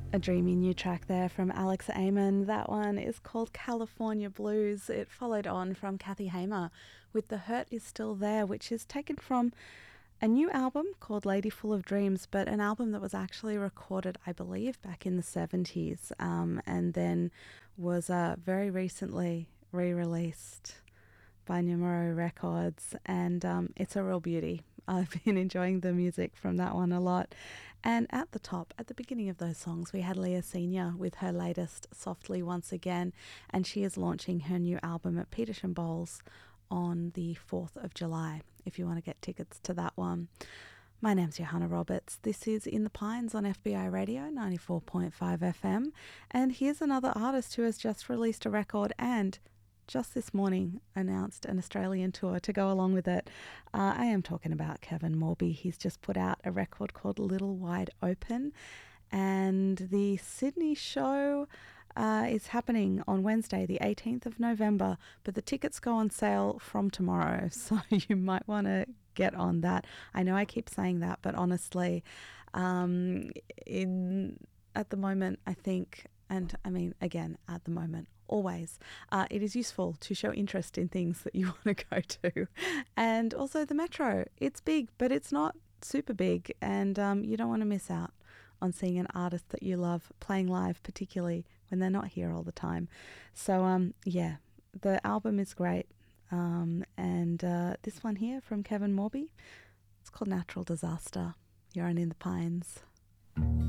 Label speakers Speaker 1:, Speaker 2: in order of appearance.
Speaker 1: A dreamy new track there from Alex Amon. That one is called California Blues. It followed on from Kathy Hamer with The Hurt Is Still There, which is taken from a new album called Lady Full of Dreams, but an album that was actually recorded, I believe, back in the 70s, and then was very recently re-released by Numero Records, and it's a real beauty. I've been enjoying the music from that one a lot. And at the top, at the beginning of those songs, we had Leah Senior with her latest Softly Once Again, and she is launching her new album at Petersham Bowls on the 4th of July, if you want to get tickets to that one. My name's Johanna Roberts. This is In the Pines on FBI Radio 94.5 FM, and here's another artist who has just released a record and just this morning announced an Australian tour to go along with it. I am talking about Kevin Morby. He's just put out a record called Little Wide Open, and the Sydney show is happening on Wednesday, the 18th of November, but the tickets go on sale from tomorrow, so you might want to get on that. I know I keep saying that, but honestly, at the moment, I think, and I mean, again, at the moment, always, it is useful to show interest in things that you want to go to. And also the Metro, it's big, but it's not super big, and you don't want to miss out on seeing an artist that you love playing live, particularly when they're not here all the time. So, yeah, the album is great. And this one here from Kevin Morby, it's called Natural Disaster. You're on In the Pines.